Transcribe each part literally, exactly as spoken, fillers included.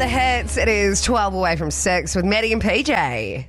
the hits. It is twelve away from six with Maddie and P J.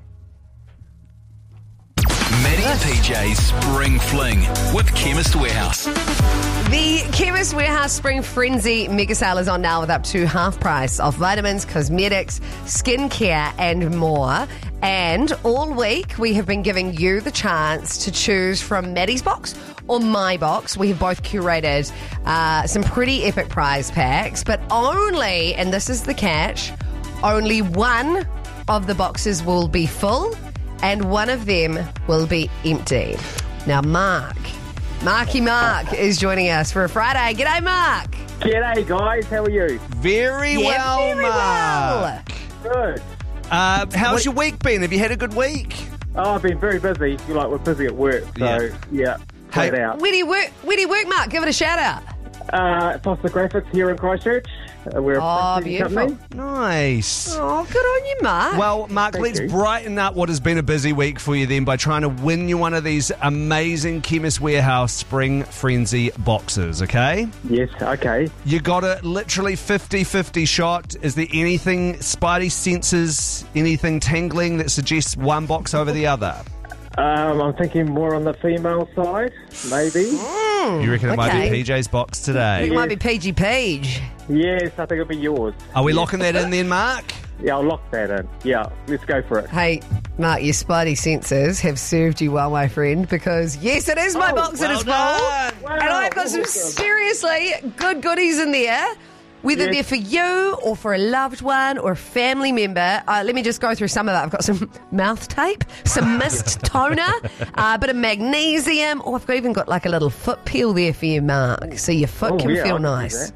Maddie and P J's Spring Fling with Chemist Warehouse. The Chemist Warehouse Spring Frenzy mega sale is on now with up to half price off vitamins, cosmetics, skincare and more. And all week we have been giving you the chance to choose from Maddie's box or my box. We have both curated uh, some pretty epic prize packs, but only, and this is the catch, only one of the boxes will be full and one of them will be empty. Now, Mark, Marky Mark is joining us for a Friday. G'day, Mark. G'day, guys. How are you? Very Yeah, well, very Mark. well. Good. Uh, how's your week been? Have you had a good week? Oh, I've been very busy. You're like, we're busy at work, so Yeah. yeah, played Hey. out. Where do you work, where do you work, Mark? Give it a shout out. Uh, Foster Graphics here in Christchurch. Uh, we're a Oh, printing beautiful. company. Nice. Oh, good on you, Mark. Well, Mark, Thank let's you. brighten up what has been a busy week for you then by trying to win you one of these amazing Chemist Warehouse Spring Frenzy boxes, okay? Yes, okay. You got a literally fifty-fifty shot. Is there anything, spidey senses, anything tingling that suggests one box over the other? Um, I'm thinking more on the female side, maybe. You reckon it might okay. be P J's box it today? might be P G Page. Yes, I think it'll be yours. Are we locking that in then, Mark? Yeah, I'll lock that in. Yeah, let's go for it. Hey, Mark, your spidey senses have served you well, my friend, because yes, it is my Oh, box that well is full. done. Wow, And I've got some awesome. seriously good goodies in there. Whether Yes. they're for you or for a loved one or a family member, uh, let me just go through some of that. I've got some mouth tape, some mist toner, uh, a bit of magnesium. Oh, I've got, even got like a little foot peel there for you, Mark, so your foot Oh, can yeah, feel I can do nice.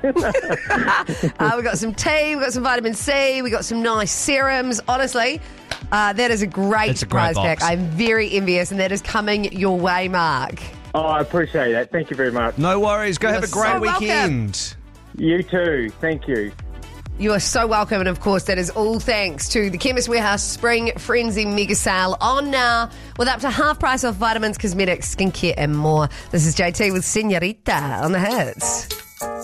that. Uh, we've got some tea, we've got some vitamin C, we've got some nice serums. Honestly, uh, that is a great It's a great prize box. pack. I'm very envious, and that is coming your way, Mark. Oh, I appreciate that. Thank you very much. No worries. Go You're have a great so welcome. weekend. You too. Thank you. You are so welcome, and of course, that is all thanks to the Chemist Warehouse Spring Frenzy Mega Sale on now with up to half price off vitamins, cosmetics, skincare, and more. This is J T with Senorita on the hits.